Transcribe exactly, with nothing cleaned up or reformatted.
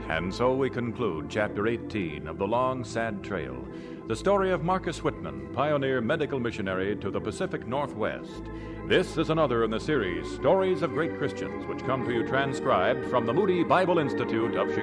And so we conclude Chapter eighteen of The Long, Sad Trail, the story of Marcus Whitman, pioneer medical missionary to the Pacific Northwest. This is another in the series, Stories of Great Christians, which come to you transcribed from the Moody Bible Institute of Chicago.